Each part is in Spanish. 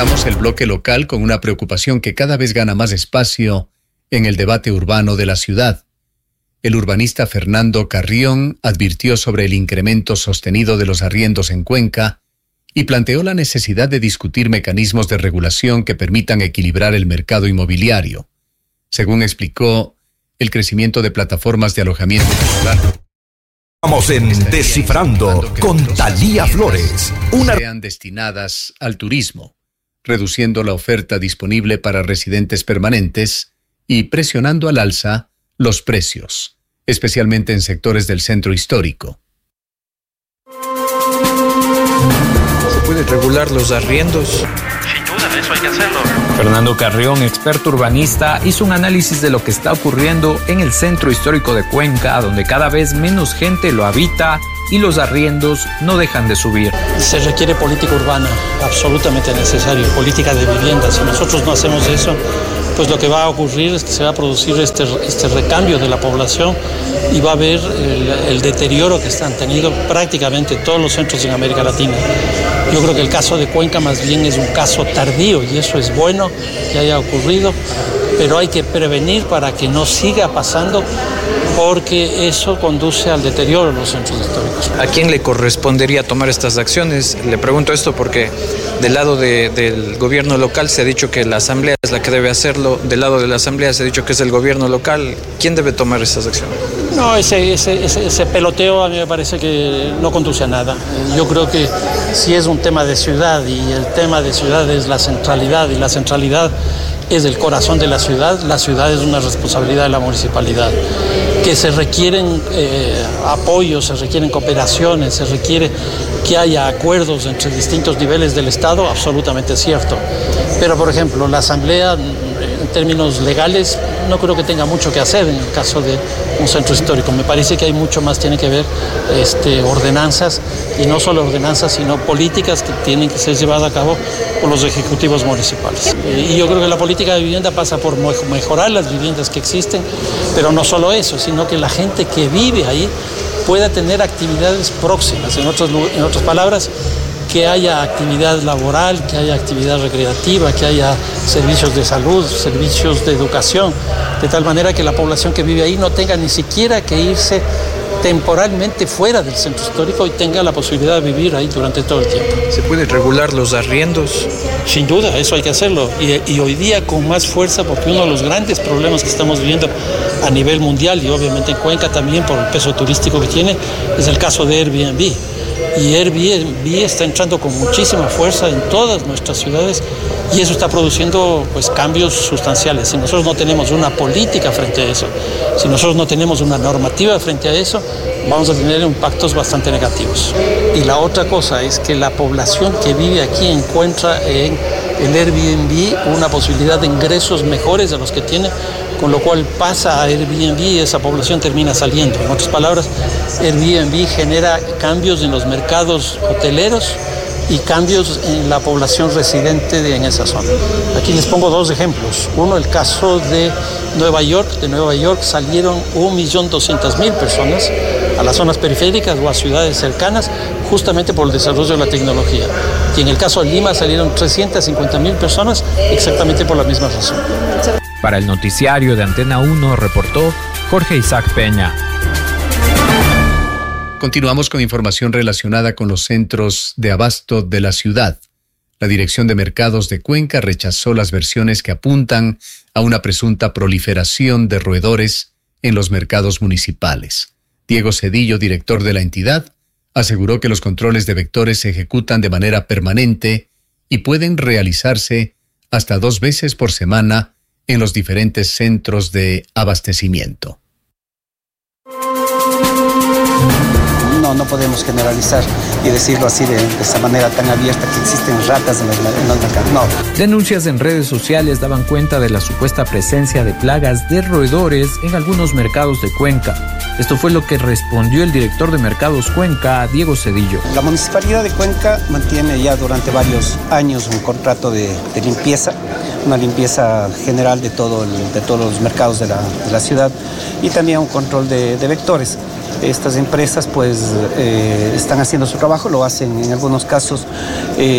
Comenzamos el bloque local con una preocupación que cada vez gana más espacio en el debate urbano de la ciudad. El urbanista Fernando Carrión advirtió sobre el incremento sostenido de los arriendos en Cuenca y planteó la necesidad de discutir mecanismos de regulación que permitan equilibrar el mercado inmobiliario. Según explicó, el crecimiento de plataformas de alojamiento popular. Vamos en Descifrando con Talía Flores. Sean destinadas al turismo, reduciendo la oferta disponible para residentes permanentes y presionando al alza los precios, especialmente en sectores del centro histórico. ¿Se puede regular los arriendos? Sin duda, eso hay que hacerlo. Fernando Carrión, experto urbanista, hizo un análisis de lo que está ocurriendo en el centro histórico de Cuenca, donde cada vez menos gente lo habita y los arriendos no dejan de subir. Se requiere política urbana, absolutamente necesario, política de vivienda. Si nosotros no hacemos eso, pues lo que va a ocurrir es que se va a producir este recambio de la población y va a haber el deterioro que han tenido prácticamente todos los centros en América Latina. Yo creo que el caso de Cuenca más bien es un caso tardío y eso es bueno que haya ocurrido, pero hay que prevenir para que no siga pasando, porque eso conduce al deterioro de los centros históricos. ¿A quién le correspondería tomar estas acciones? Le pregunto esto porque del lado del gobierno local se ha dicho que la asamblea es la que debe hacerlo, del lado de la asamblea se ha dicho que es el gobierno local. ¿Quién debe tomar estas acciones? No, ese peloteo a mí me parece que no conduce a nada. Yo creo que si es un tema de ciudad y el tema de ciudad es la centralidad y la centralidad es el corazón de la ciudad es una responsabilidad de la municipalidad. Que se requieren apoyos, se requieren cooperaciones, se requiere que haya acuerdos entre distintos niveles del Estado, absolutamente cierto. Pero, por ejemplo, la Asamblea, en términos legales, no creo que tenga mucho que hacer en el caso de un centro histórico. Me parece que hay mucho más, tiene que ver ordenanzas, y no solo ordenanzas, sino políticas que tienen que ser llevadas a cabo por los ejecutivos municipales. Y yo creo que la política de vivienda pasa por mejorar las viviendas que existen, pero no solo eso, sino que la gente que vive ahí pueda tener actividades próximas. En otras palabras, que haya actividad laboral, que haya actividad recreativa, que haya servicios de salud, servicios de educación, de tal manera que la población que vive ahí no tenga ni siquiera que irse temporalmente fuera del centro histórico y tenga la posibilidad de vivir ahí durante todo el tiempo. ¿Se puede regular los arriendos? Sin duda, eso hay que hacerlo. Y hoy día con más fuerza, porque uno de los grandes problemas que estamos viviendo a nivel mundial y obviamente en Cuenca también por el peso turístico que tiene, es el caso de Airbnb. Y Airbnb está entrando con muchísima fuerza en todas nuestras ciudades y eso está produciendo cambios sustanciales. Si nosotros no tenemos una política frente a eso, si nosotros no tenemos una normativa frente a eso, vamos a tener impactos bastante negativos. Y la otra cosa es que la población que vive aquí encuentra en el Airbnb una posibilidad de ingresos mejores de los que tiene, con lo cual pasa a Airbnb y esa población termina saliendo. En otras palabras, Airbnb genera cambios en los mercados hoteleros y cambios en la población residente en esa zona. Aquí les pongo dos ejemplos. Uno, el caso de Nueva York. De Nueva York salieron 1.200.000 personas a las zonas periféricas o a ciudades cercanas justamente por el desarrollo de la tecnología. Y en el caso de Lima salieron 350.000 personas exactamente por la misma razón. Para el noticiario de Antena 1 reportó Jorge Isaac Peña. Continuamos con información relacionada con los centros de abasto de la ciudad. La Dirección de Mercados de Cuenca rechazó las versiones que apuntan a una presunta proliferación de roedores en los mercados municipales. Diego Cedillo, director de la entidad, aseguró que los controles de vectores se ejecutan de manera permanente y pueden realizarse hasta 2 veces por semana en los diferentes centros de abastecimiento. No podemos generalizar y decirlo así de esa manera tan abierta, que existen ratas en los mercados. No. Denuncias en redes sociales daban cuenta de la supuesta presencia de plagas de roedores en algunos mercados de Cuenca. Esto fue lo que respondió el director de Mercados Cuenca, Diego Cedillo. La Municipalidad de Cuenca mantiene ya durante varios años un contrato de limpieza, una limpieza general de todos los mercados de la ciudad y también un control de vectores. Estas empresas están haciendo su trabajo, lo hacen en algunos casos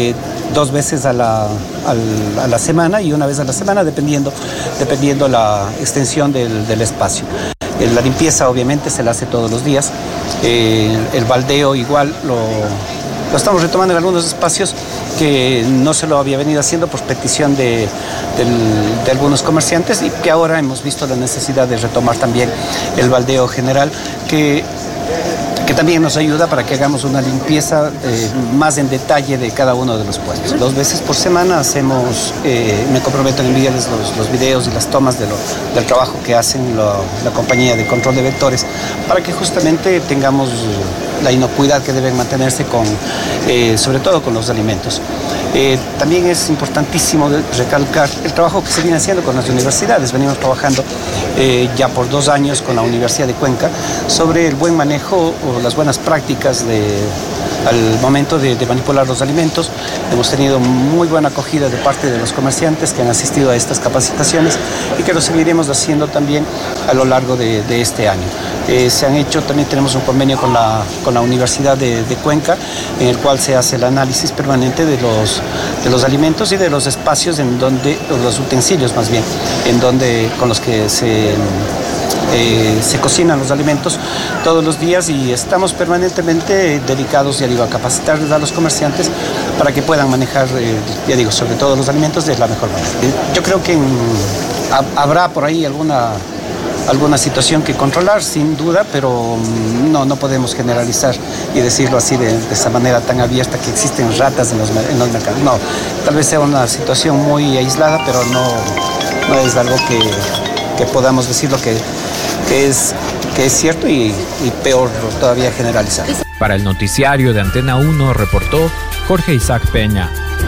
2 veces a la semana y 1 vez a la semana, dependiendo la extensión del espacio. La limpieza obviamente se la hace todos los días. El baldeo igual lo estamos retomando en algunos espacios que no se lo había venido haciendo por petición de algunos comerciantes, y que ahora hemos visto la necesidad de retomar también el baldeo general, que también nos ayuda para que hagamos una limpieza más en detalle de cada uno de los puestos. 2 veces por semana hacemos, me comprometo en enviarles los videos y las tomas del trabajo que hacen la compañía de control de vectores, para que justamente tengamos la inocuidad que deben mantenerse sobre todo con los alimentos. También es importantísimo recalcar el trabajo que se viene haciendo con las universidades. Venimos trabajando ya por 2 años con la Universidad de Cuenca sobre el buen manejo o las buenas prácticas al momento de manipular los alimentos. Hemos tenido muy buena acogida de parte de los comerciantes que han asistido a estas capacitaciones, y que lo seguiremos haciendo también a lo largo de este año. También tenemos un convenio con la Universidad de Cuenca, en el cual se hace el análisis permanente de los alimentos y de los espacios los utensilios más bien, con los que se cocinan los alimentos todos los días, y estamos permanentemente dedicados, a capacitarles a los comerciantes para que puedan manejar, sobre todo los alimentos de la mejor manera. Yo creo que habrá por ahí alguna situación que controlar, sin duda, pero no podemos generalizar y decirlo así de esa manera tan abierta, que existen ratas en los mercados. No, tal vez sea una situación muy aislada, pero no es algo que podamos decir lo que es cierto, y peor todavía generalizar. Para el noticiario de Antena 1 reportó Jorge Isaac Peña.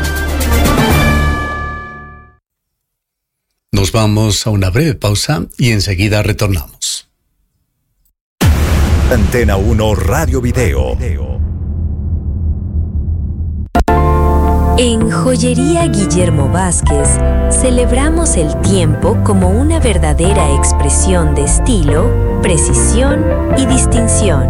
Nos vamos a una breve pausa y enseguida retornamos. Antena 1 Radio Video. En Joyería Guillermo Vázquez celebramos el tiempo como una verdadera expresión de estilo, precisión y distinción.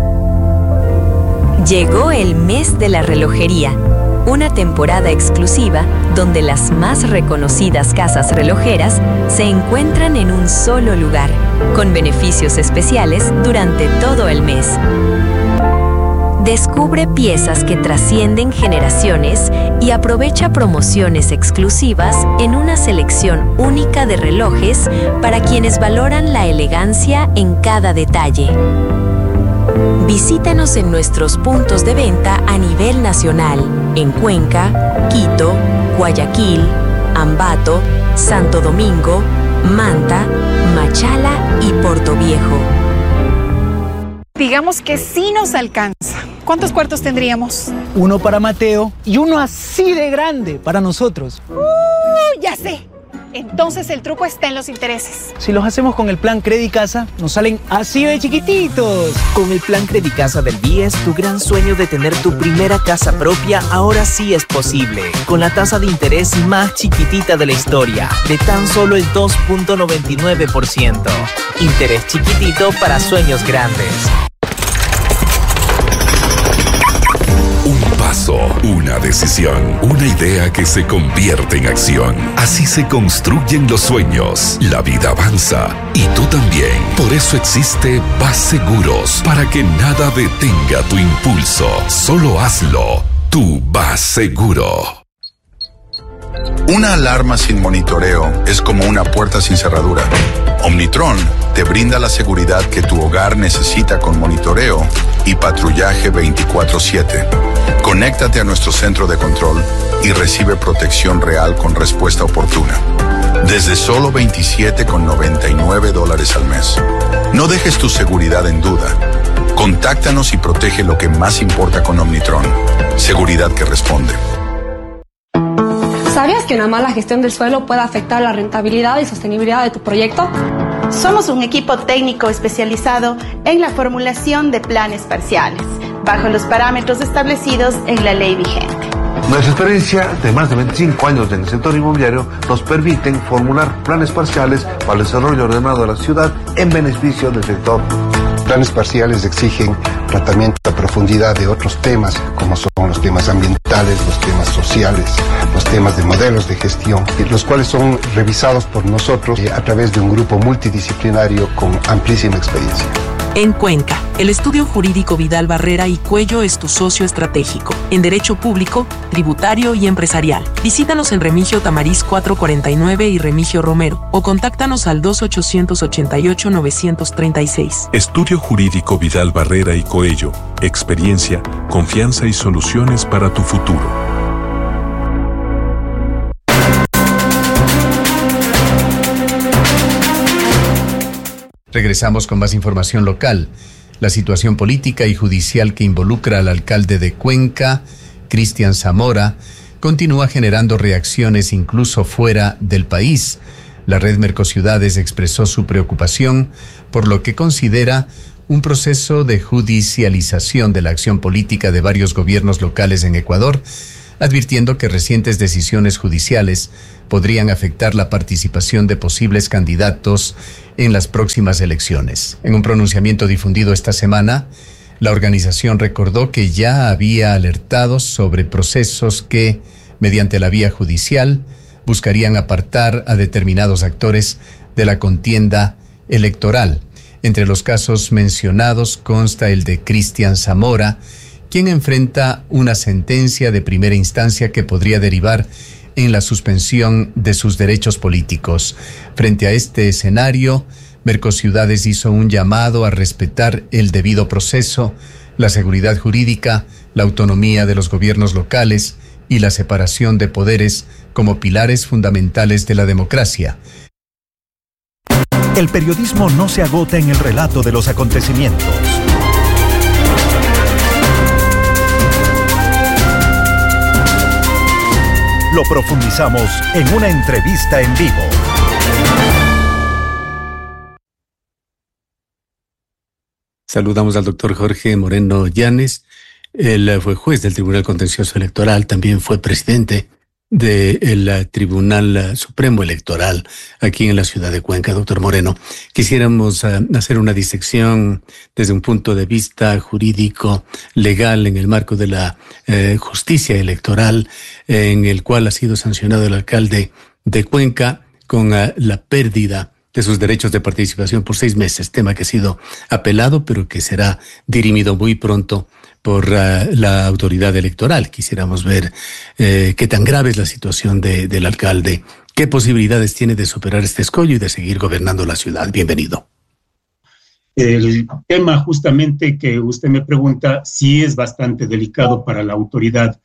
Llegó el mes de la relojería, una temporada exclusiva donde las más reconocidas casas relojeras se encuentran en un solo lugar, con beneficios especiales durante todo el mes. Descubre piezas que trascienden generaciones y aprovecha promociones exclusivas en una selección única de relojes para quienes valoran la elegancia en cada detalle. Visítanos en nuestros puntos de venta a nivel nacional, en Cuenca, Quito, Guayaquil, Ambato, Santo Domingo, Manta, Machala y Portoviejo. Digamos que sí nos alcanza. ¿Cuántos cuartos tendríamos? 1 para Mateo y 1 así de grande para nosotros. Ya sé. Entonces el truco está en los intereses. Si los hacemos con el plan Credicasa, nos salen así de chiquititos. Con el plan Credicasa del BIES, tu gran sueño de tener tu primera casa propia ahora sí es posible. Con la tasa de interés más chiquitita de la historia, de tan solo el 2.99%. Interés chiquitito para sueños grandes. Un paso, una decisión, una idea que se convierte en acción. Así se construyen los sueños. La vida avanza y tú también. Por eso existe Vas Seguros, para que nada detenga tu impulso. Solo hazlo. Tú vas seguro. Una alarma sin monitoreo es como una puerta sin cerradura. Omnitron te brinda la seguridad que tu hogar necesita con monitoreo y patrullaje 24/7. Conéctate a nuestro centro de control y recibe protección real con respuesta oportuna. Desde solo $27,99 al mes. No dejes tu seguridad en duda. Contáctanos y protege lo que más importa con Omnitron. Seguridad que responde. ¿Sabías que una mala gestión del suelo puede afectar la rentabilidad y sostenibilidad de tu proyecto? Somos un equipo técnico especializado en la formulación de planes parciales, bajo los parámetros establecidos en la ley vigente. Nuestra experiencia de más de 25 años en el sector inmobiliario nos permiten formular planes parciales para el desarrollo ordenado de la ciudad en beneficio del sector. Planes parciales exigen tratamiento a profundidad de otros temas como son son los temas ambientales, los temas sociales, los temas de modelos de gestión, los cuales son revisados por nosotros a través de un grupo multidisciplinario con amplísima experiencia. En Cuenca, el estudio jurídico Vidal Barrera y Cuello es tu socio estratégico en derecho público, tributario y empresarial. Visítanos en Remigio Tamariz 449 y Remigio Romero o contáctanos al 2888-936. Estudio jurídico Vidal Barrera y Coello. Experiencia, confianza y soluciones para tu futuro. Regresamos con más información local. La situación política y judicial que involucra al alcalde de Cuenca, Cristian Zamora, continúa generando reacciones incluso fuera del país. La red Mercociudades expresó su preocupación por lo que considera un proceso de judicialización de la acción política de varios gobiernos locales en Ecuador, advirtiendo que recientes decisiones judiciales podrían afectar la participación de posibles candidatos en las próximas elecciones. En un pronunciamiento difundido esta semana, la organización recordó que ya había alertado sobre procesos que, mediante la vía judicial, buscarían apartar a determinados actores de la contienda electoral. Entre los casos mencionados consta el de Cristian Zamora, quien enfrenta una sentencia de primera instancia que podría derivar en la suspensión de sus derechos políticos. Frente a este escenario, Mercociudades hizo un llamado a respetar el debido proceso, la seguridad jurídica, la autonomía de los gobiernos locales y la separación de poderes como pilares fundamentales de la democracia. El periodismo no se agota en el relato de los acontecimientos. Lo profundizamos en una entrevista en vivo. Saludamos al doctor Jorge Moreno Llanes. Él fue juez del Tribunal Contencioso Electoral, también fue presidente del Tribunal Supremo Electoral aquí en la ciudad de Cuenca. Doctor Moreno, quisiéramos hacer una disección desde un punto de vista jurídico, legal, en el marco de la justicia electoral, en el cual ha sido sancionado el alcalde de Cuenca con la pérdida de sus derechos de participación por 6 meses, tema que ha sido apelado, pero que será dirimido muy pronto por la autoridad electoral. Quisiéramos ver qué tan grave es la situación del alcalde, qué posibilidades tiene de superar este escollo y de seguir gobernando la ciudad. Bienvenido. El tema justamente que usted me pregunta sí es bastante delicado para la autoridad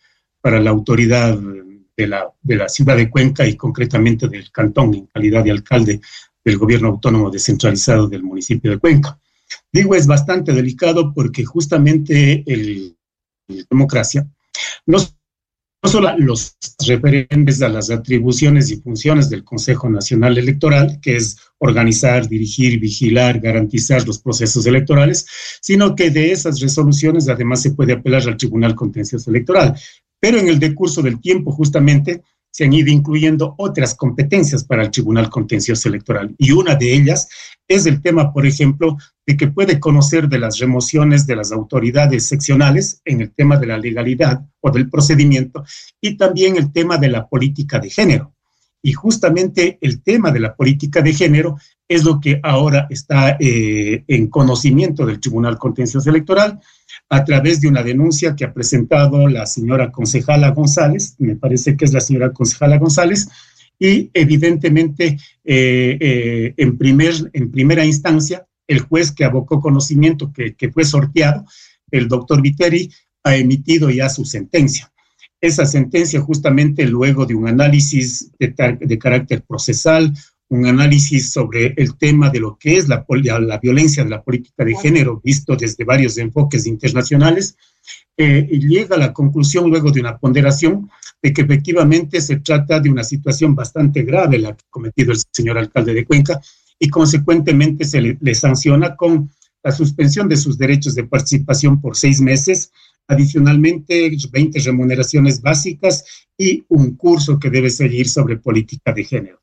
de la ciudad de Cuenca y concretamente del cantón en calidad de alcalde del gobierno autónomo descentralizado del municipio de Cuenca. Digo, es bastante delicado porque justamente la democracia, no solo los referentes a las atribuciones y funciones del Consejo Nacional Electoral, que es organizar, dirigir, vigilar, garantizar los procesos electorales, sino que de esas resoluciones además se puede apelar al Tribunal Contencioso Electoral. Pero en el decurso del tiempo justamente se han ido incluyendo otras competencias para el Tribunal Contencioso Electoral. Y una de ellas es el tema, por ejemplo, de que puede conocer de las remociones de las autoridades seccionales en el tema de la legalidad o del procedimiento y también el tema de la política de género. Y justamente el tema de la política de género es lo que ahora está en conocimiento del Tribunal Contencioso Electoral a través de una denuncia que ha presentado la señora concejala González, me parece que es la señora concejala González, y evidentemente en primera instancia el juez que abocó conocimiento, que fue sorteado, el doctor Viteri, ha emitido ya su sentencia. Esa sentencia justamente luego de un análisis de carácter procesal, un análisis sobre el tema de lo que es la violencia de la política de género, visto desde varios enfoques internacionales, y llega a la conclusión, luego de una ponderación, de que efectivamente se trata de una situación bastante grave la que ha cometido el señor alcalde de Cuenca, y consecuentemente se le sanciona con la suspensión de sus derechos de participación por 6 meses, adicionalmente 20 remuneraciones básicas y un curso que debe seguir sobre política de género.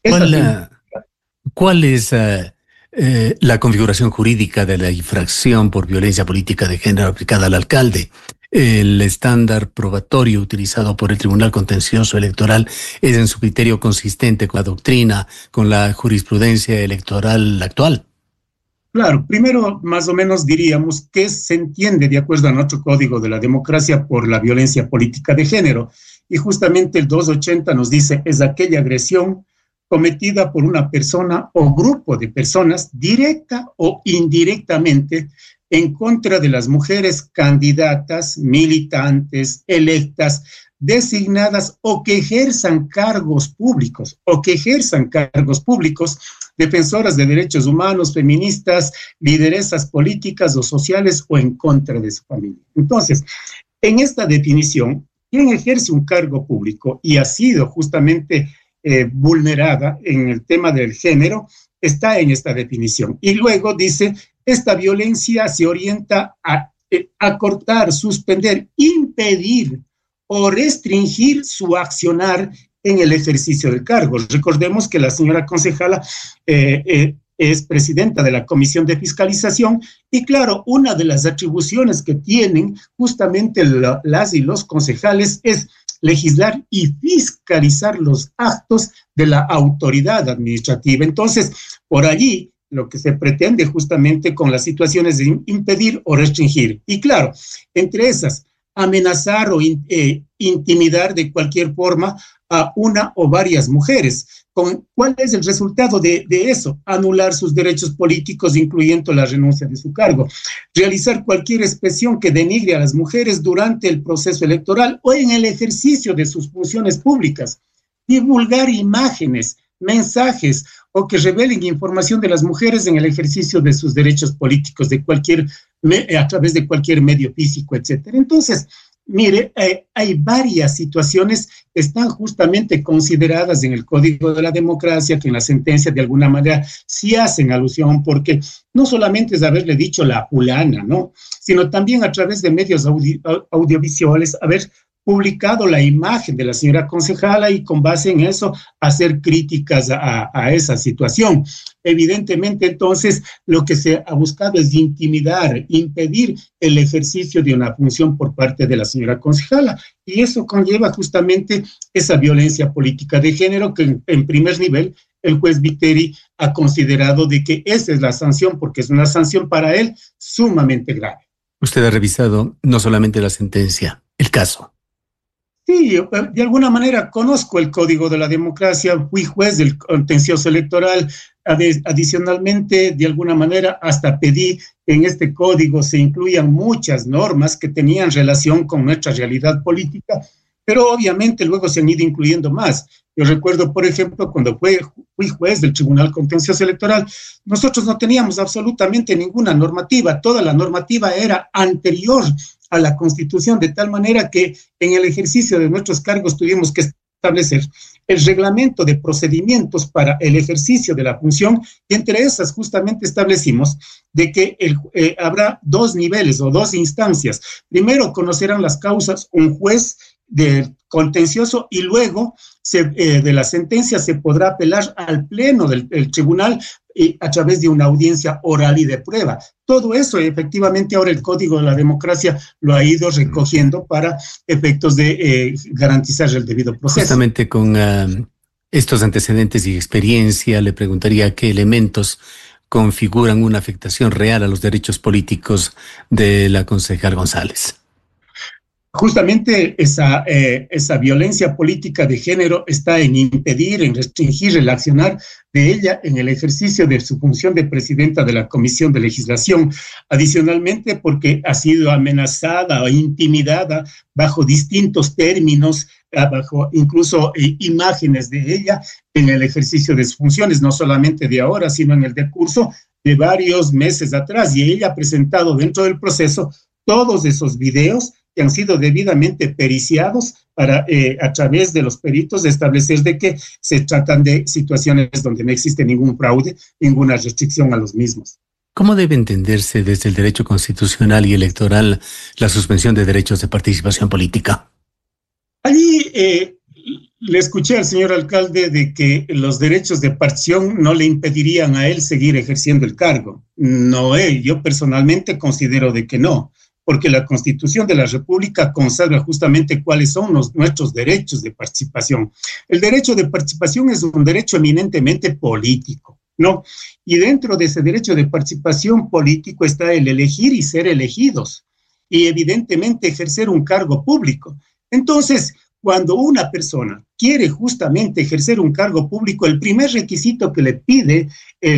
¿Cuál es la configuración jurídica de la infracción por violencia política de género aplicada al alcalde? el estándar probatorio utilizado por el Tribunal Contencioso Electoral es en su criterio consistente con la doctrina, con la jurisprudencia electoral actual? Claro, primero más o menos diríamos que se entiende de acuerdo a nuestro Código de la Democracia por la violencia política de género. Y justamente el 280 nos dice, es aquella agresión cometida por una persona o grupo de personas, directa o indirectamente, en contra de las mujeres candidatas, militantes, electas, designadas o que ejerzan cargos públicos, defensoras de derechos humanos, feministas, lideresas políticas o sociales o en contra de su familia. Entonces, en esta definición, quien ejerce un cargo público y ha sido justamente vulnerada en el tema del género, está en esta definición. Y luego dice, esta violencia se orienta a acortar, suspender, impedir o restringir su accionar en el ejercicio del cargo. Recordemos que la señora concejala es presidenta de la Comisión de Fiscalización y claro, una de las atribuciones que tienen justamente las y los concejales es legislar y fiscalizar los actos de la autoridad administrativa. Entonces, por allí, lo que se pretende justamente con las situaciones de impedir o restringir. Y claro, entre esas, amenazar o intimidar de cualquier forma a una o varias mujeres. ¿Cuál es el resultado de eso? Anular sus derechos políticos, incluyendo la renuncia de su cargo. Realizar cualquier expresión que denigre a las mujeres durante el proceso electoral o en el ejercicio de sus funciones públicas. Divulgar imágenes, mensajes o que revelen información de las mujeres en el ejercicio de sus derechos políticos a través de cualquier medio físico, etc. Entonces, mire, hay varias situaciones que están justamente consideradas en el Código de la Democracia, que en la sentencia de alguna manera sí hacen alusión, porque no solamente es haberle dicho la fulana, ¿no? Sino también a través de medios audiovisuales, haber publicado la imagen de la señora concejala y con base en eso hacer críticas a esa situación. Evidentemente, entonces, lo que se ha buscado es intimidar, impedir el ejercicio de una función por parte de la señora concejala, y eso conlleva justamente esa violencia política de género que en primer nivel el juez Viteri ha considerado de que esa es la sanción, porque es una sanción para él sumamente grave. Usted ha revisado no solamente la sentencia, el caso. Sí, de alguna manera conozco el Código de la Democracia, fui juez del contencioso electoral, adicionalmente, de alguna manera, hasta pedí que en este código se incluyan muchas normas que tenían relación con nuestra realidad política, pero obviamente luego se han ido incluyendo más. Yo recuerdo, por ejemplo, cuando fui juez del Tribunal Contencioso Electoral, nosotros no teníamos absolutamente ninguna normativa, toda la normativa era anterior a la Constitución, de tal manera que en el ejercicio de nuestros cargos tuvimos que establecer el reglamento de procedimientos para el ejercicio de la función, y entre esas justamente establecimos de que habrá dos niveles o dos instancias. Primero conocerán las causas un juez del contencioso y luego de la sentencia se podrá apelar al pleno del tribunal a través de una audiencia oral y de prueba. Todo eso efectivamente ahora el Código de la Democracia lo ha ido recogiendo para efectos de garantizar el debido proceso. Justamente con estos antecedentes y experiencia le preguntaría qué elementos configuran una afectación real a los derechos políticos de la concejal González. Justamente esa violencia política de género está en impedir, en restringir el accionar de ella en el ejercicio de su función de presidenta de la Comisión de Legislación. Adicionalmente, porque ha sido amenazada o intimidada bajo distintos términos, bajo incluso imágenes de ella en el ejercicio de sus funciones, no solamente de ahora, sino en el decurso de varios meses atrás. Y ella ha presentado dentro del proceso todos esos videos que han sido debidamente periciados para, a través de los peritos, establecer de que se tratan de situaciones donde no existe ningún fraude, ninguna restricción a los mismos. ¿Cómo debe entenderse desde el derecho constitucional y electoral la suspensión de derechos de participación política? Allí le escuché al señor alcalde de que los derechos de participación no le impedirían a él seguir ejerciendo el cargo. No, yo personalmente considero de que no. porque la Constitución de la República consagra justamente cuáles son nuestros derechos de participación. El derecho de participación es un derecho eminentemente político, ¿no? Y dentro de ese derecho de participación político está el elegir y ser elegidos, y evidentemente ejercer un cargo público. Entonces, cuando una persona quiere justamente ejercer un cargo público, el primer requisito que le pide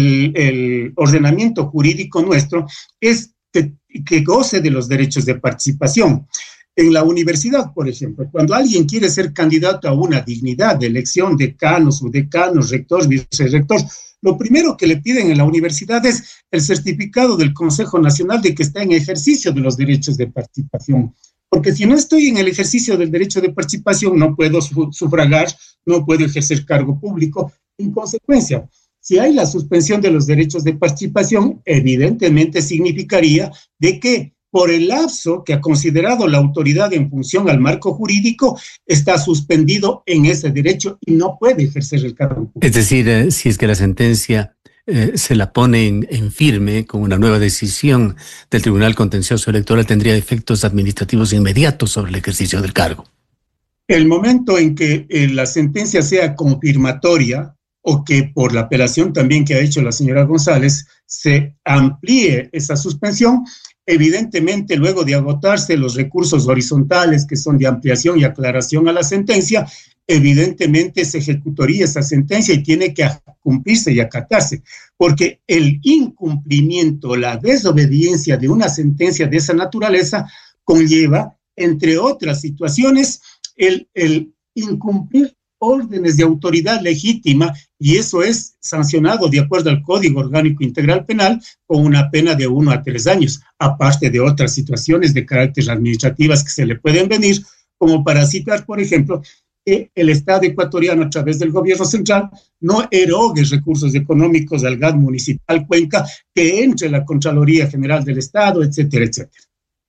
el ordenamiento jurídico nuestro es que goce de los derechos de participación. En la universidad, por ejemplo, cuando alguien quiere ser candidato a una dignidad de elección, decanos, subdecanos, rector, vicerrector, lo primero que le piden en la universidad es el certificado del Consejo Nacional de que está en ejercicio de los derechos de participación. Porque si no estoy en el ejercicio del derecho de participación, no puedo sufragar, no puedo ejercer cargo público. En consecuencia, si hay la suspensión de los derechos de participación, evidentemente significaría de que por el lapso que ha considerado la autoridad en función al marco jurídico, está suspendido en ese derecho y no puede ejercer el cargo público. Es decir, si es que la sentencia se la pone en firme con una nueva decisión del Tribunal Contencioso Electoral, tendría efectos administrativos inmediatos sobre el ejercicio del cargo. El momento en que la sentencia sea confirmatoria, o que por la apelación también que ha hecho la señora González se amplíe esa suspensión, evidentemente luego de agotarse los recursos horizontales que son de ampliación y aclaración a la sentencia, evidentemente se ejecutaría esa sentencia y tiene que cumplirse y acatarse, porque el incumplimiento, la desobediencia de una sentencia de esa naturaleza conlleva, entre otras situaciones, el incumplir órdenes de autoridad legítima, y eso es sancionado de acuerdo al Código Orgánico Integral Penal con una pena de 1 a 3 años, aparte de otras situaciones de carácter administrativas que se le pueden venir, como para citar, por ejemplo, que el Estado ecuatoriano, a través del gobierno central, no erogue recursos económicos al GAD municipal Cuenca, que entre la Contraloría General del Estado, etcétera, etcétera.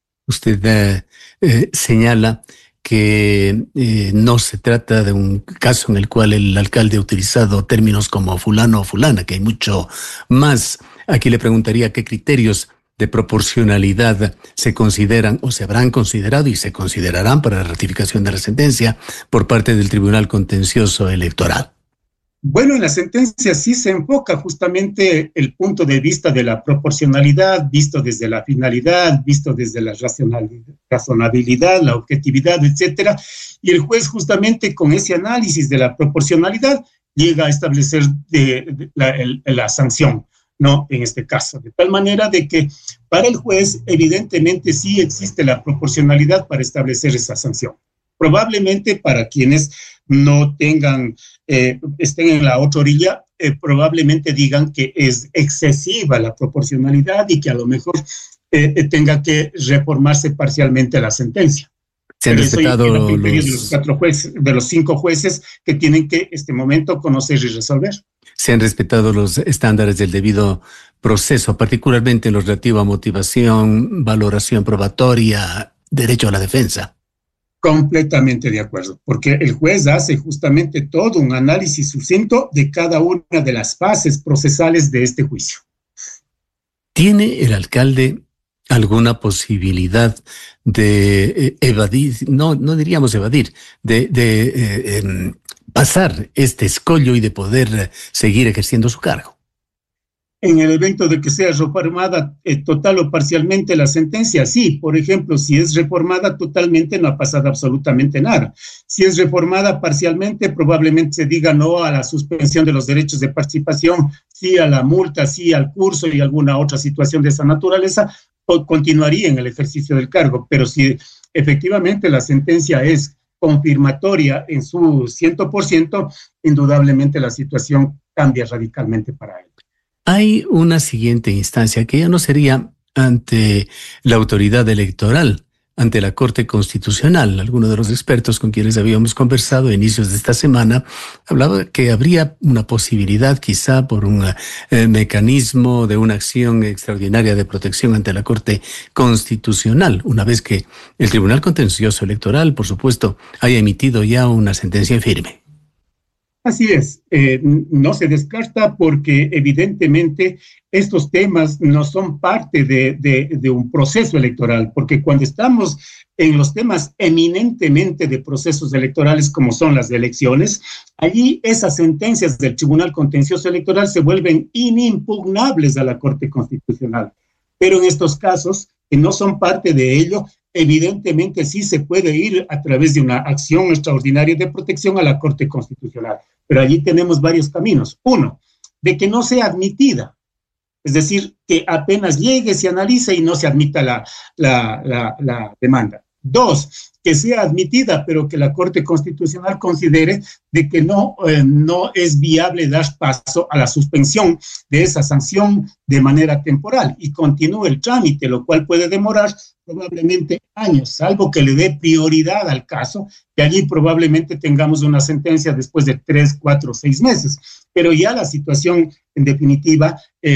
Usted señala que no se trata de un caso en el cual el alcalde ha utilizado términos como fulano o fulana, que hay mucho más. Aquí le preguntaría qué criterios de proporcionalidad se consideran o se habrán considerado y se considerarán para la ratificación de la sentencia por parte del Tribunal Contencioso Electoral. Bueno, en la sentencia sí se enfoca justamente el punto de vista de la proporcionalidad, visto desde la finalidad, visto desde la razonabilidad, la objetividad, etcétera, y el juez justamente con ese análisis de la proporcionalidad llega a establecer la sanción, ¿no? En este caso, de tal manera de que para el juez evidentemente sí existe la proporcionalidad para establecer esa sanción. Probablemente para quienes no tengan, estén en la otra orilla, probablemente digan que es excesiva la proporcionalidad y que a lo mejor tenga que reformarse parcialmente la sentencia. Se han respetado de los 5 jueces que tienen que, este momento, conocer y resolver. Se han respetado los estándares del debido proceso, particularmente en lo relativo a motivación, valoración probatoria, derecho a la defensa. Completamente de acuerdo, porque el juez hace justamente todo un análisis sucinto de cada una de las fases procesales de este juicio. ¿Tiene el alcalde alguna posibilidad de evadir, no diríamos evadir, de pasar este escollo y de poder seguir ejerciendo su cargo? En el evento de que sea reformada total o parcialmente la sentencia, sí. Por ejemplo, si es reformada totalmente, no ha pasado absolutamente nada. Si es reformada parcialmente, probablemente se diga no a la suspensión de los derechos de participación, sí a la multa, sí al curso y alguna otra situación de esa naturaleza, o continuaría en el ejercicio del cargo. Pero si efectivamente la sentencia es confirmatoria en su 100%, indudablemente la situación cambia radicalmente para él. Hay una siguiente instancia que ya no sería ante la autoridad electoral, ante la Corte Constitucional. Algunos de los expertos con quienes habíamos conversado a inicios de esta semana hablaba que habría una posibilidad, quizá por un mecanismo de una acción extraordinaria de protección ante la Corte Constitucional, una vez que el Tribunal Contencioso Electoral, por supuesto, haya emitido ya una sentencia firme. Así es, no se descarta porque evidentemente estos temas no son parte de un proceso electoral, porque cuando estamos en los temas eminentemente de procesos electorales como son las elecciones, allí esas sentencias del Tribunal Contencioso Electoral se vuelven inimpugnables a la Corte Constitucional. Pero en estos casos, que no son parte de ello, evidentemente sí se puede ir a través de una acción extraordinaria de protección a la Corte Constitucional. Pero allí tenemos varios caminos. Uno, de que no sea admitida. Es decir, que apenas llegue, se analice y no se admita la demanda. Dos, que sea admitida, pero que la Corte Constitucional considere de que no es viable dar paso a la suspensión de esa sanción de manera temporal y continúe el trámite, lo cual puede demorar probablemente años, salvo que le dé prioridad al caso, que allí probablemente tengamos una sentencia después de 3, 4, 6 meses. Pero ya la situación, en definitiva,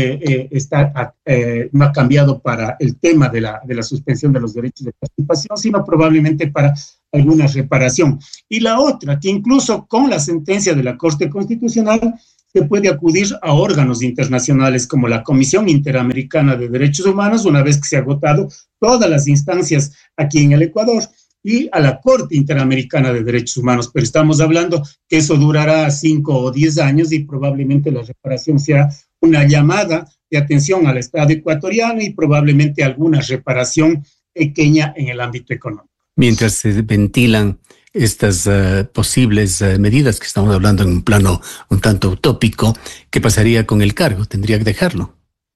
no ha cambiado para el tema de la suspensión de los derechos de participación, sino probablemente para alguna reparación. Y la otra, que incluso con la sentencia de la Corte Constitucional se puede acudir a órganos internacionales como la Comisión Interamericana de Derechos Humanos, una vez que se han agotado todas las instancias aquí en el Ecuador, y a la Corte Interamericana de Derechos Humanos, pero estamos hablando que eso durará 5 o 10 años y probablemente la reparación sea una llamada de atención al Estado ecuatoriano y probablemente alguna reparación pequeña en el ámbito económico. Mientras se ventilan estas posibles medidas que estamos hablando en un plano un tanto utópico, ¿qué pasaría con el cargo? ¿Tendría que dejarlo?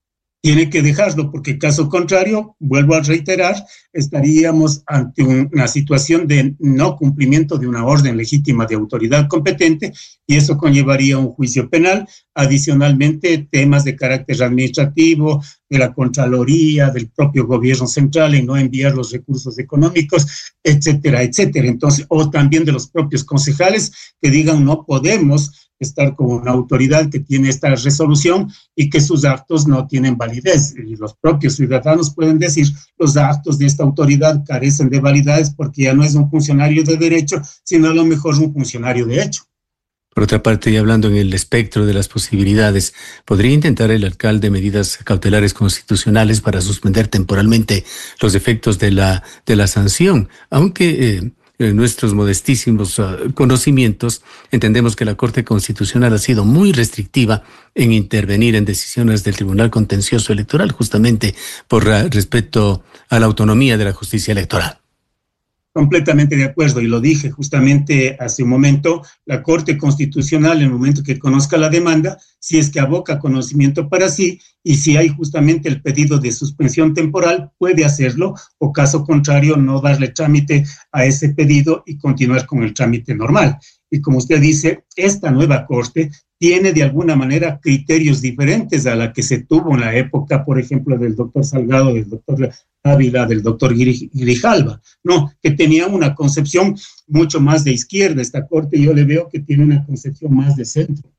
Tiene que dejarlo, porque caso contrario, vuelvo a reiterar, estaríamos ante una situación de no cumplimiento de una orden legítima de autoridad competente y eso conllevaría un juicio penal, adicionalmente temas de carácter administrativo, de la Contraloría, del propio gobierno central en no enviar los recursos económicos, etcétera, etcétera. Entonces, o también de los propios concejales que digan no podemos estar con una autoridad que tiene esta resolución y que sus actos no tienen validez. Y los propios ciudadanos pueden decir, los actos de esta autoridad carecen de validez porque ya no es un funcionario de derecho, sino a lo mejor un funcionario de hecho. Por otra parte, y hablando en el espectro de las posibilidades, ¿podría intentar el alcalde medidas cautelares constitucionales para suspender temporalmente los efectos de la sanción? Aunque en nuestros modestísimos conocimientos, entendemos que la Corte Constitucional ha sido muy restrictiva en intervenir en decisiones del Tribunal Contencioso Electoral, justamente por respeto a la autonomía de la justicia electoral. Completamente de acuerdo, y lo dije justamente hace un momento, la Corte Constitucional, en el momento que conozca la demanda, si es que aboca conocimiento para sí, y si hay justamente el pedido de suspensión temporal, puede hacerlo, o caso contrario, no darle trámite a ese pedido y continuar con el trámite normal. Y como usted dice, esta nueva Corte tiene de alguna manera criterios diferentes a la que se tuvo en la época, por ejemplo, del doctor Salgado, del doctor Ávila, del doctor Grijalva, no, que tenía una concepción mucho más de izquierda. Esta Corte yo le veo que tiene una concepción más de centro.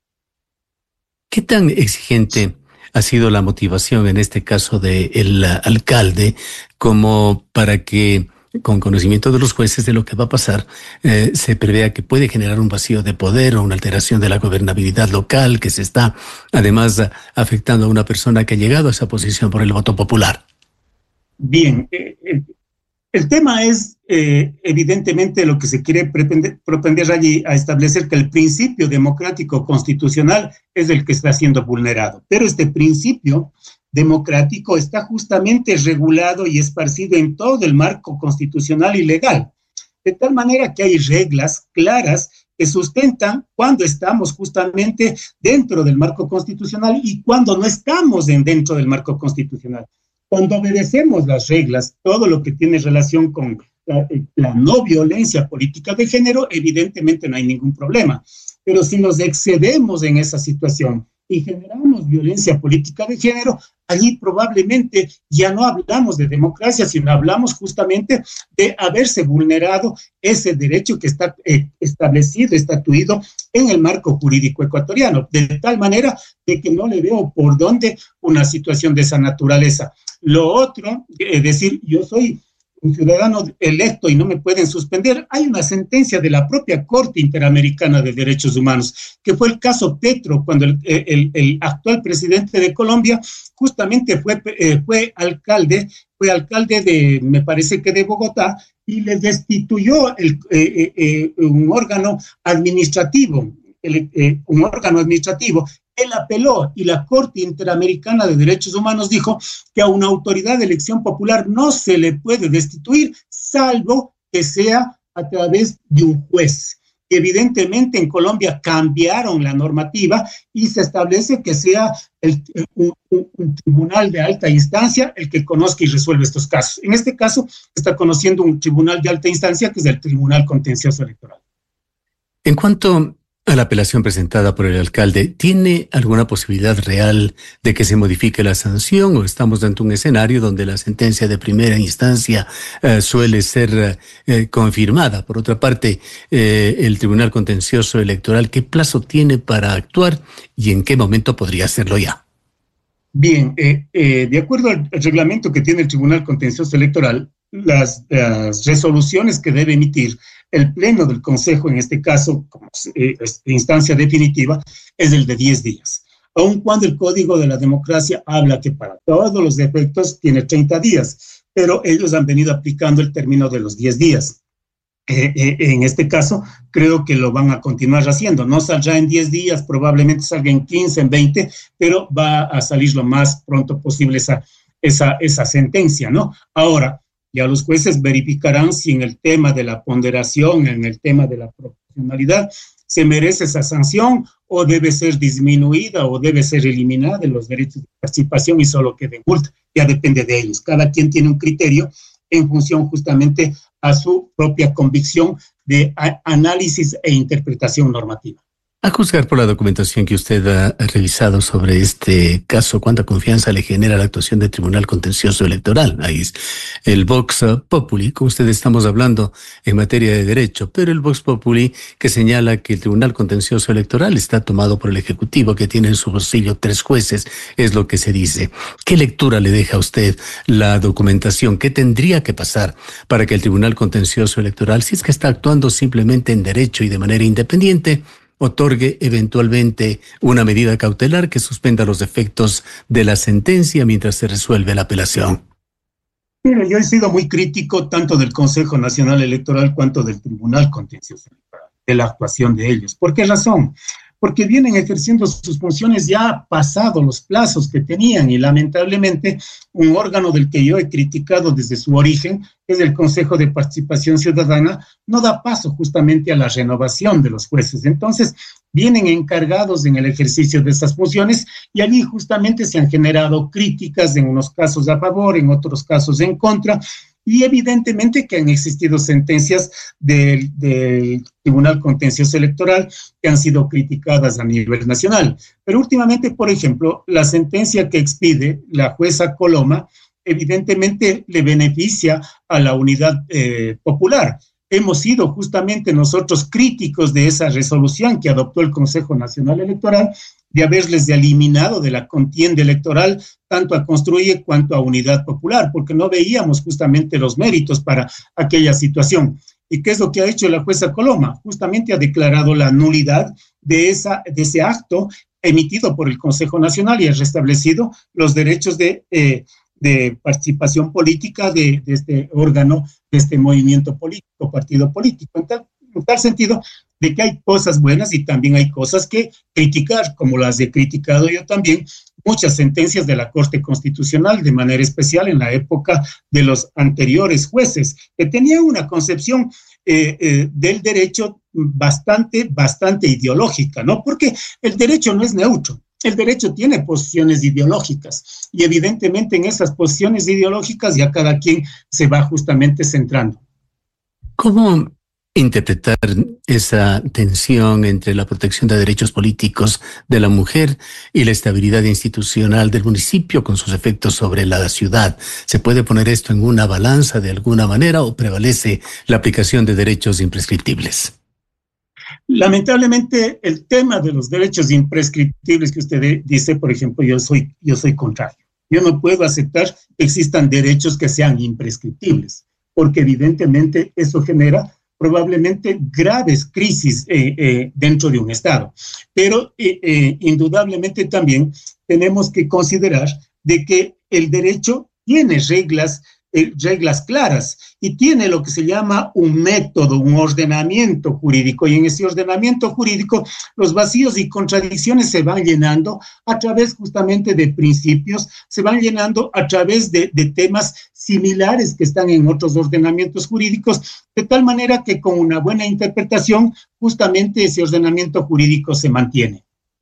¿Qué tan exigente ha sido la motivación en este caso del alcalde como para que, con conocimiento de los jueces de lo que va a pasar, se prevea que puede generar un vacío de poder o una alteración de la gobernabilidad local que se está además afectando a una persona que ha llegado a esa posición por el voto popular? Bien, el tema es evidentemente lo que se quiere propender allí a establecer que el principio democrático constitucional es el que está siendo vulnerado, pero este principio democrático está justamente regulado y esparcido en todo el marco constitucional y legal, de tal manera que hay reglas claras que sustentan cuando estamos justamente dentro del marco constitucional y cuando no estamos dentro del marco constitucional. Cuando obedecemos las reglas, todo lo que tiene relación con la no violencia política de género, evidentemente no hay ningún problema. Pero si nos excedemos en esa situación y generamos violencia política de género, allí probablemente ya no hablamos de democracia, sino hablamos justamente de haberse vulnerado ese derecho que está establecido, estatuido en el marco jurídico ecuatoriano, de tal manera de que no le veo por dónde una situación de esa naturaleza. Lo otro, es decir, yo soy un ciudadano electo y no me pueden suspender. Hay una sentencia de la propia Corte Interamericana de Derechos Humanos, que fue el caso Petro, cuando el actual presidente de Colombia justamente fue alcalde de, me parece que de Bogotá, y le destituyó un órgano administrativo. Él apeló y la Corte Interamericana de Derechos Humanos dijo que a una autoridad de elección popular no se le puede destituir, salvo que sea a través de un juez. Evidentemente en Colombia cambiaron la normativa y se establece que sea un tribunal de alta instancia el que conozca y resuelva estos casos. En este caso está conociendo un tribunal de alta instancia que es el Tribunal Contencioso Electoral. En cuanto a la apelación presentada por el alcalde, ¿tiene alguna posibilidad real de que se modifique la sanción o estamos ante un escenario donde la sentencia de primera instancia suele ser confirmada? Por otra parte, el Tribunal Contencioso Electoral, ¿qué plazo tiene para actuar y en qué momento podría hacerlo ya? Bien, de acuerdo al reglamento que tiene el Tribunal Contencioso Electoral, las resoluciones que debe emitir el Pleno del Consejo, en este caso, como instancia definitiva, es el de 10 días. Aun cuando el Código de la Democracia habla que para todos los defectos tiene 30 días, pero ellos han venido aplicando el término de los 10 días. En este caso, creo que lo van a continuar haciendo. No saldrá en 10 días, probablemente salga en 15, en 20, pero va a salir lo más pronto posible esa sentencia, ¿no? Ahora, ya los jueces verificarán si en el tema de la ponderación, en el tema de la proporcionalidad, se merece esa sanción o debe ser disminuida o debe ser eliminada de los derechos de participación y solo quede en multa. Ya depende de ellos. Cada quien tiene un criterio en función justamente a su propia convicción de análisis e interpretación normativa. A juzgar por la documentación que usted ha revisado sobre este caso, ¿cuánta confianza le genera la actuación del Tribunal Contencioso Electoral? Ahí es el Vox Populi, como usted estamos hablando en materia de derecho, pero el Vox Populi que señala que el Tribunal Contencioso Electoral está tomado por el Ejecutivo, que tiene en su bolsillo 3 jueces, es lo que se dice. ¿Qué lectura le deja a usted la documentación? ¿Qué tendría que pasar para que el Tribunal Contencioso Electoral, si es que está actuando simplemente en derecho y de manera independiente, otorgue eventualmente una medida cautelar que suspenda los efectos de la sentencia mientras se resuelve la apelación? Mire, yo he sido muy crítico tanto del Consejo Nacional Electoral cuanto del Tribunal Contencioso Electoral, de la actuación de ellos. ¿Por qué razón? Porque vienen ejerciendo sus funciones ya pasados los plazos que tenían y lamentablemente un órgano del que yo he criticado desde su origen, que es el Consejo de Participación Ciudadana, no da paso justamente a la renovación de los jueces. Entonces, vienen encargados en el ejercicio de esas funciones y allí justamente se han generado críticas, en unos casos a favor, en otros casos en contra, y evidentemente que han existido sentencias del Tribunal Contencioso Electoral que han sido criticadas a nivel nacional. Pero últimamente, por ejemplo, la sentencia que expide la jueza Coloma evidentemente le beneficia a la unidad popular. Hemos sido justamente nosotros críticos de esa resolución que adoptó el Consejo Nacional Electoral, de haberles eliminado de la contienda electoral tanto a Construye cuanto a Unidad Popular, porque no veíamos justamente los méritos para aquella situación. ¿Y qué es lo que ha hecho la jueza Coloma? Justamente ha declarado la nulidad de ese acto emitido por el Consejo Nacional y ha restablecido los derechos de participación política de este órgano, de este movimiento político, partido político. En tal sentido de que hay cosas buenas y también hay cosas que criticar, como las he criticado yo también, muchas sentencias de la Corte Constitucional, de manera especial en la época de los anteriores jueces, que tenían una concepción del derecho bastante ideológica, ¿no? Porque el derecho no es neutro. El derecho tiene posiciones ideológicas y evidentemente en esas posiciones ideológicas ya cada quien se va justamente centrando. ¿Cómo interpretar esa tensión entre la protección de derechos políticos de la mujer y la estabilidad institucional del municipio con sus efectos sobre la ciudad? ¿Se puede poner esto en una balanza de alguna manera o prevalece la aplicación de derechos imprescriptibles? Lamentablemente, el tema de los derechos imprescriptibles que usted dice, por ejemplo, yo soy contrario. Yo no puedo aceptar que existan derechos que sean imprescriptibles. porque evidentemente eso genera probablemente graves crisis dentro de un Estado. Pero indudablemente también tenemos que considerar de que el derecho tiene reglas claras y tiene lo que se llama un método, un ordenamiento jurídico, y en ese ordenamiento jurídico los vacíos y contradicciones se van llenando a través justamente de principios, se van llenando a través de temas similares que están en otros ordenamientos jurídicos, de tal manera que con una buena interpretación justamente ese ordenamiento jurídico se mantiene.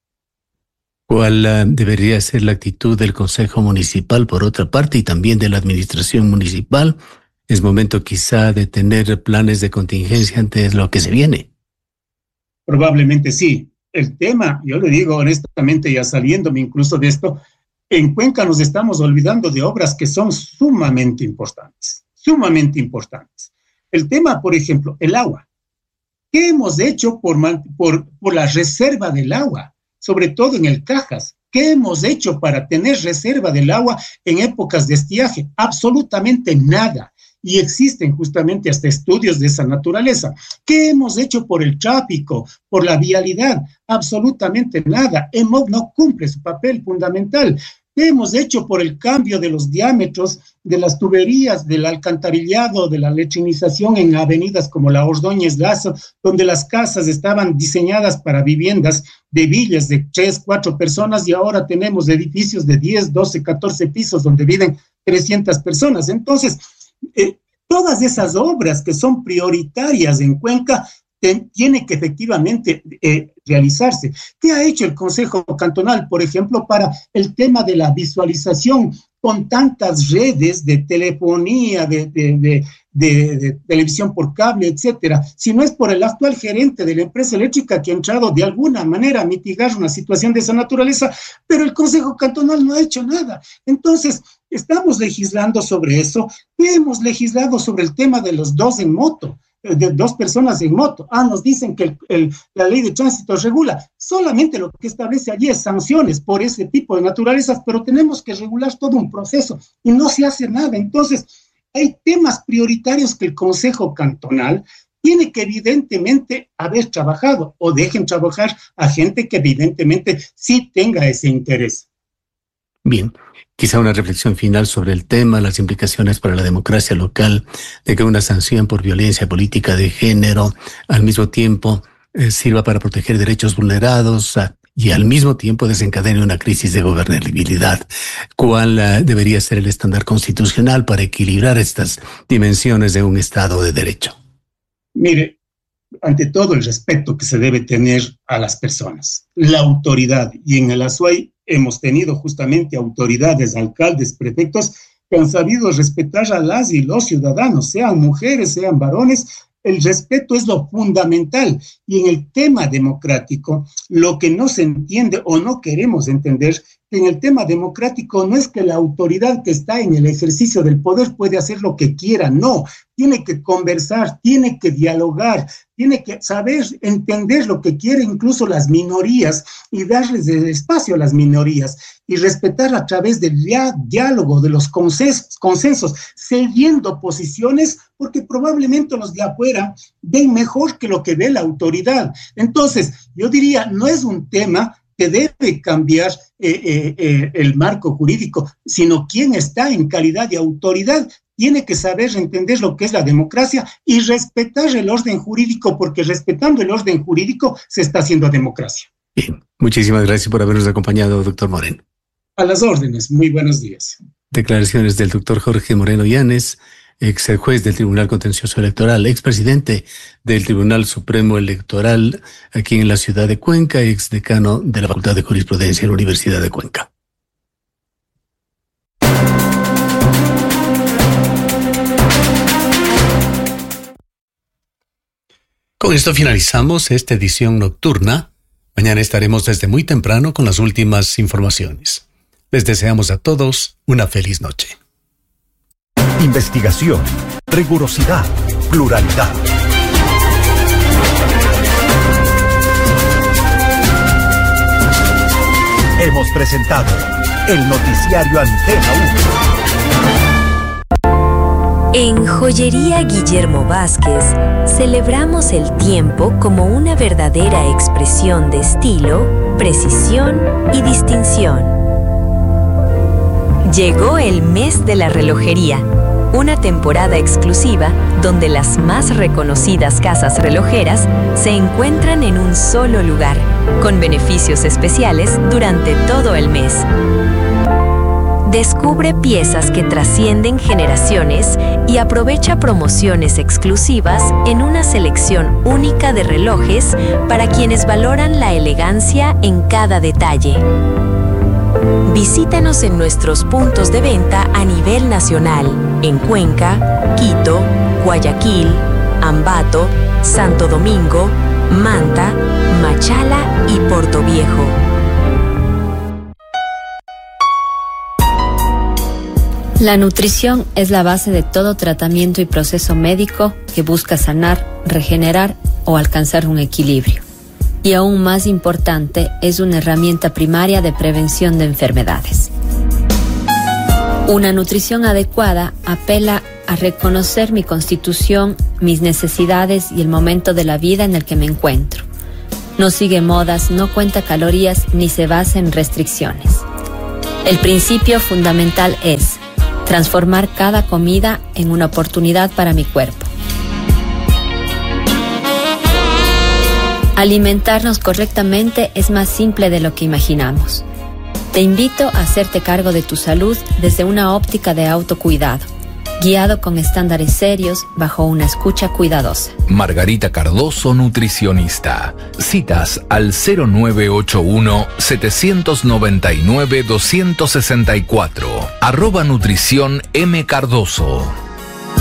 ¿Cuál debería ser la actitud del Consejo Municipal, por otra parte, y también de la Administración Municipal? ¿Es momento quizá de tener planes de contingencia ante lo que se viene? Probablemente sí. El tema, yo le digo honestamente, ya saliéndome incluso de esto, en Cuenca nos estamos olvidando de obras que son sumamente importantes, sumamente importantes. El tema, por ejemplo, el agua. ¿Qué hemos hecho por la reserva del agua? Sobre todo en el Cajas. ¿Qué hemos hecho para tener reserva del agua en épocas de estiaje? Absolutamente nada. Y existen justamente hasta estudios de esa naturaleza. ¿Qué hemos hecho por el tráfico, por la vialidad? Absolutamente nada. EMOV no cumple su papel fundamental. ¿Qué hemos hecho por el cambio de los diámetros de las tuberías, del alcantarillado, de la letrinización en avenidas como la Ordóñez Lazo, donde las casas estaban diseñadas para viviendas de villas de 3, 4 personas y ahora tenemos edificios de 10, 12, 14 pisos donde viven 300 personas? Entonces, todas esas obras que son prioritarias en Cuenca tiene que efectivamente realizarse. ¿Qué ha hecho el Consejo Cantonal, por ejemplo, para el tema de la visualización con tantas redes de telefonía, de televisión por cable, etcétera? Si no es por el actual gerente de la empresa eléctrica que ha entrado de alguna manera a mitigar una situación de esa naturaleza, pero el Consejo Cantonal no ha hecho nada. Entonces, estamos legislando sobre eso. ¿Qué hemos legislado sobre el tema de los dos en moto? De 2 personas en moto. Nos dicen que la ley de tránsito regula. Solamente lo que establece allí es sanciones por ese tipo de naturalezas, pero tenemos que regular todo un proceso y no se hace nada. Entonces, hay temas prioritarios que el Consejo Cantonal tiene que evidentemente haber trabajado, o dejen trabajar a gente que evidentemente sí tenga ese interés. Bien. Quizá una reflexión final sobre el tema, las implicaciones para la democracia local, de que una sanción por violencia política de género al mismo tiempo sirva para proteger derechos vulnerados y al mismo tiempo desencadene una crisis de gobernabilidad. ¿Cuál debería ser el estándar constitucional para equilibrar estas dimensiones de un Estado de Derecho? Mire, ante todo el respeto que se debe tener a las personas, la autoridad, y en el Azuay hemos tenido justamente autoridades, alcaldes, prefectos, que han sabido respetar a las y los ciudadanos, sean mujeres, sean varones. El respeto es lo fundamental. Y en el tema democrático, lo que no se entiende o no queremos entender, que en el tema democrático no es que la autoridad que está en el ejercicio del poder puede hacer lo que quiera, no. Tiene que conversar, tiene que dialogar, tiene que saber entender lo que quieren incluso las minorías y darles el espacio a las minorías y respetar a través del diálogo, de los consensos, cediendo posiciones, porque probablemente los de afuera ven mejor que lo que ve la autoridad. Entonces, yo diría, no es un tema que debe cambiar el marco jurídico, sino quien está en calidad de autoridad tiene que saber entender lo que es la democracia y respetar el orden jurídico, porque respetando el orden jurídico se está haciendo democracia. Bien, muchísimas gracias por habernos acompañado, doctor Moreno. A las órdenes, muy buenos días. Declaraciones del doctor Jorge Moreno Llanes, ex juez del Tribunal Contencioso Electoral, expresidente del Tribunal Supremo Electoral aquí en la ciudad de Cuenca, ex decano de la Facultad de Jurisprudencia de la Universidad de Cuenca. Con esto finalizamos esta edición nocturna. Mañana estaremos desde muy temprano con las últimas informaciones. Les deseamos a todos una feliz noche. Investigación, rigurosidad, pluralidad. Hemos presentado el noticiario Antena 1. En Joyería Guillermo Vázquez celebramos el tiempo como una verdadera expresión de estilo, precisión y distinción. Llegó el mes de la relojería, una temporada exclusiva donde las más reconocidas casas relojeras se encuentran en un solo lugar, con beneficios especiales durante todo el mes. Descubre piezas que trascienden generaciones y aprovecha promociones exclusivas en una selección única de relojes para quienes valoran la elegancia en cada detalle. Visítanos en nuestros puntos de venta a nivel nacional, en Cuenca, Quito, Guayaquil, Ambato, Santo Domingo, Manta, Machala y Portoviejo. La nutrición es la base de todo tratamiento y proceso médico que busca sanar, regenerar o alcanzar un equilibrio. Y aún más importante, es una herramienta primaria de prevención de enfermedades. Una nutrición adecuada apela a reconocer mi constitución, mis necesidades y el momento de la vida en el que me encuentro. No sigue modas, no cuenta calorías ni se basa en restricciones. El principio fundamental es transformar cada comida en una oportunidad para mi cuerpo. Alimentarnos correctamente es más simple de lo que imaginamos. Te invito a hacerte cargo de tu salud desde una óptica de autocuidado, guiado con estándares serios bajo una escucha cuidadosa. Margarita Cardoso, nutricionista. Citas al 0981-799-264. @nutrición M. Cardoso.